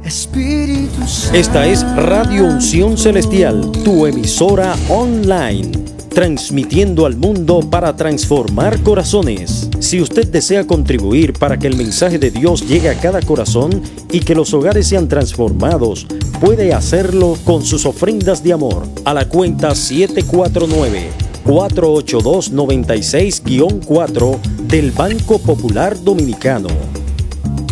Espíritu Santo. Esta es Radio Unción Celestial, tu emisora online, transmitiendo al mundo para transformar corazones. Si usted desea contribuir para que el mensaje de Dios llegue a cada corazón y que los hogares sean transformados, puede hacerlo con sus ofrendas de amor a la cuenta 749-482-96-4 del Banco Popular Dominicano.